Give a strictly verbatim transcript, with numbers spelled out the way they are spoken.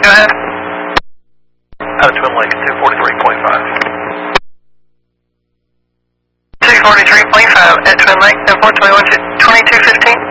go ahead. Out of Twin Lakes, two forty-three point five. two forty-three point five at Twin Lake, airport twenty-two fifteen.